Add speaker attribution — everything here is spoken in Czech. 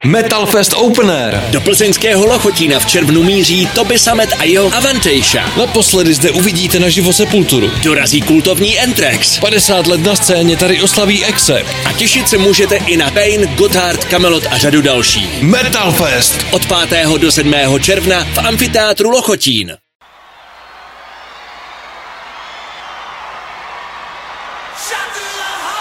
Speaker 1: Metal Fest Open Air.
Speaker 2: Do plzeňského Lochotína v červnu míří Toby Sammet a jeho Avantasia.
Speaker 1: Naposledy zde uvidíte naživo Sepulturu.
Speaker 2: Dorazí kultovní Anthrax.
Speaker 1: 50 let na scéně tady oslaví Accept.
Speaker 2: A těšit se můžete i na Pain, Gotthard, Kamelot a řadu dalších.
Speaker 1: Metal Fest.
Speaker 2: Od 5. do 7. června v amfiteátru Lochotín.